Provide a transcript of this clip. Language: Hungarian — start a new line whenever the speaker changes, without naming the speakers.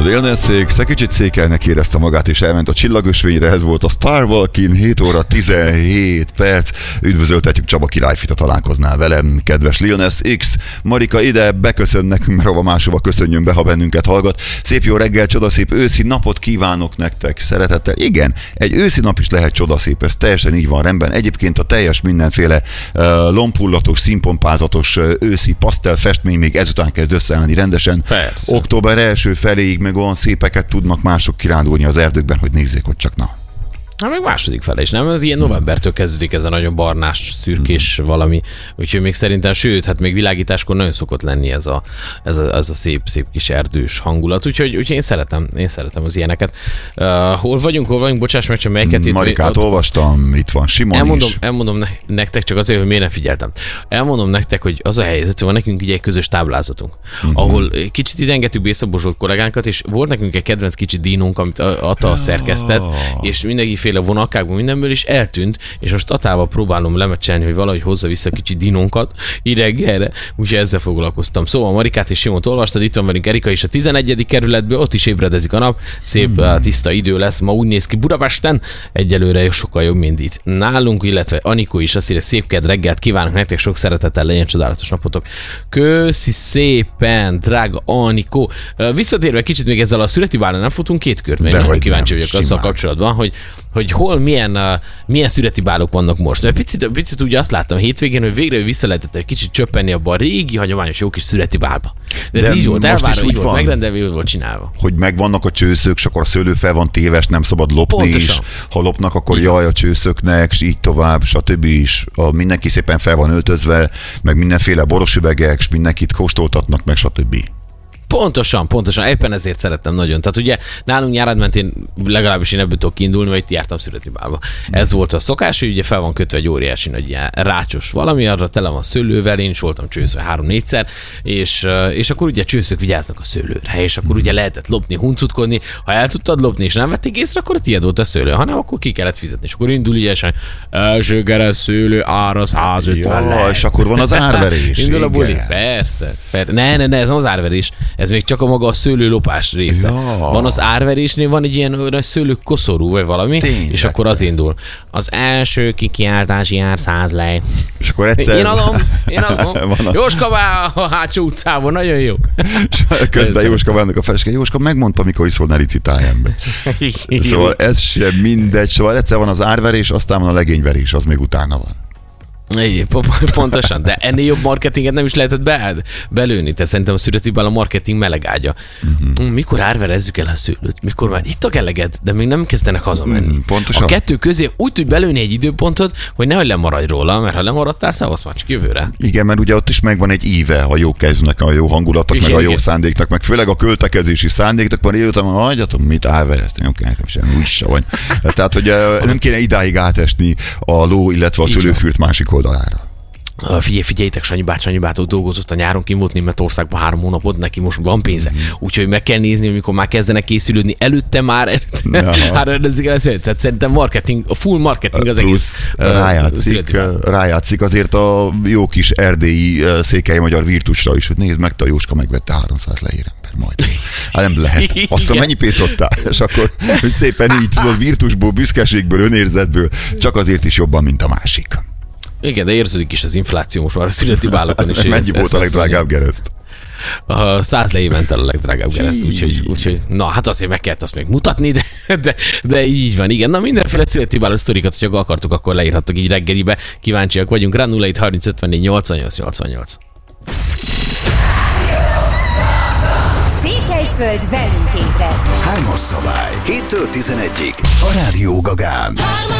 Lil Nas X egy kicsit székelnek érezte magát, és elment a csillagösvényre, ez volt a Star Walking, 7 óra 17 perc. Üdvözöltetjük Csaba Királyfit, ha találkoznál velem, kedves Lil Nas X. Marika ide beköszön nekünk, mert hova máshova köszönjön be, ha bennünket hallgat. Szép jó reggel, csodaszép őszi napot kívánok nektek szeretettel. Igen, egy őszi nap is lehet csodaszép, ez teljesen így van rendben. Egyébként a teljes mindenféle lompullatos, színpompázatos őszi pasztel festmény még ezután kezd összeállni rendesen.
Persze.
Október első feléig meg olyan szépeket tudnak mások kirándulni az erdőkben, hogy nézzék, hogy csak na.
Hát meg második fele is, nem? Ez ilyen novembertől kezdődik ez a nagyon barnás, szürkés valami. Úgyhogy még szerintem, sőt, hát még világításkor nagyon szokott lenni ez a szép kis erdős hangulat. Úgyhogy én szeretem az ilyeneket. Hol vagyunk? Bocsáss meg, csak melyiket.
Marikát olvastam, itt van Simon is.
Elmondom nektek, csak azért, hogy miért nem figyeltem. Elmondom nektek, hogy az a helyzet, hogy van nekünk ugye egy közös táblázatunk, ahol kicsit idegengetjük Bészabozsolt kollégánkat, és volt nekünk egy kedvenc kicsi dínónk, amit Ata szerkesztett, és mindenkiféle vonalkákból mindenből is eltűnt, és most Atával próbálom lemecselni, hogy valahogy hozza vissza kicsi dinónkat ideggelre, úgyhogy ezzel foglalkoztam. Szóval Marikát és Simont olvastad, itt van velünk Erika is a 11. kerületből, ott is ébredezik a nap, szép tiszta idő lesz, ma úgy néz ki Budapesten, egyelőre sokkal jobb, mint itt nálunk, illetve Anikó is azt írja, szép kedd reggelt kívánok nektek, sok szeretettel, legyen csodálatos napotok. Köszi szépen, drága Anikó. Visszatérve kicsit még ezzel a születi bálnál nem futunk két kört, mert nagyon kíváncsi vagyok azzal kapcsolatban, hogy hol milyen születi bálok vannak most. Mert picit ugye azt láttam hétvégén, hogy végre vissza lehetett egy kicsit csöppenni abba a régi, hagyományos jó kis születi bálba. De ez így volt elvárva, így volt megrendelve, így volt csinálva.
Hogy megvannak a csőszök, és akkor a szőlő fel van téves, nem szabad lopni. Pontosan. Is. Ha lopnak, akkor jaj a csőszöknek, és így tovább, stb. Is. Mindenki szépen fel van öltözve, meg mindenféle borosüvegek, és mindenkit kóstoltatnak, meg stb.
Pontosan, éppen ezért szerettem nagyon. Tehát ugye nálunk nyárad mentén, legalábbis én ebből tudok kiindulni, mert itt jártam születi bálba. Ez volt a szokás, hogy ugye fel van kötve egy óriási nagy ilyen rácsos valami, arra tele van szőlővel, én is voltam csőszve 3-4-szer, és akkor ugye csőszök vigyáznak a szőlőre, és akkor ugye lehetett lopni, huncutkodni, ha el tudtad lopni, és nem vették észre, akkor a tiéd volt a szőlő, hanem akkor ki kellett fizetni, és akkor indul ügyesen, első kereszt szőlő ára 150
ja, és akkor van az árverés.
Indul a buli, persze. Ne, ez nem az árverés. Ez még csak a maga a szőlőlopás része. Ja. Van az árverésnél, van egy ilyen szőlő koszorú, vagy valami, tényleg. És akkor az indul. Az első kikiáltás jár 100 lej.
És akkor egyszer...
Én adom. Jóska vár a hátsó utcában, nagyon jó.
Közben Jóska várnak a felesége. Jóska megmondta, mikor iszol, ne licitáljen be. Szóval ez sem mindegy. Szóval egyszer van az árverés, aztán van a legényverés, az még utána van.
Pontosan, de ennél jobb marketinget nem is lehetett belőni. Tehát szerintem a születi bál a marketing melegágya. Mikor árverezzük el a szőlőt? Mikor már ittak eleget, de még nem kezdenek hazamenni.
Pontosan.
A kettő közé úgy tudj belőni egy időpontot, hogy nehogy lemaradj róla, mert ha lemaradtál, szavasz már csak jövőre.
Igen, mert ugye ott is megvan egy íve a jó kezdnek, a jó hangulatnak, meg a jó szándéknak, meg főleg a költekezési szándéknak, mert jöttem, hagyjatom, mit árverezni, nekem sem úgy se vagy. Tehát, hogy nem kéne idáig átesni a ló, illetve a szőlőfürt másik oldalára.
Figyeljétek, Sanyi bát ott dolgozott a nyáron, kim volt Németországban 3 hónapot, neki most van pénze. Úgyhogy meg kell nézni, amikor már kezdenek készülődni. Előtte már tehát szerintem marketing, a full marketing az egész.
Rájátszik azért a jó kis erdélyi székely magyar virtusra is, hogy nézd meg, te a Jóska megvette 300 leérember majd. Hát nem lehet. Azt mondja, mennyi pénzt hoztál? És akkor hogy szépen így tudod, virtusból, büszkeségből, önérzetből, csak azért is jobban, mint a másik.
Igen, de érződik is az infláció most már a születi bálokon is.
Mennyi volt a legdrágább gereszt?
100 lejé ment el a legdrágább gereszt, úgyhogy na, hát azért meg kellett azt még mutatni, de így van, igen. Na, mindenféle születi bálos sztorikat, hogyha akartuk, akkor leírhattok így reggelibe. Kíváncsiak vagyunk rá, 0-30-54-88-88.
Székelyföld velünk ébred.
3-as szabály, 7-től 11-ig a Rádió Gagán.